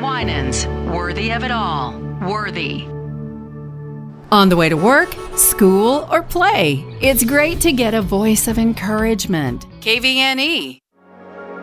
Winans, worthy of it all. Worthy. On the way to work, school, or play, it's great to get a voice of encouragement. KVNE.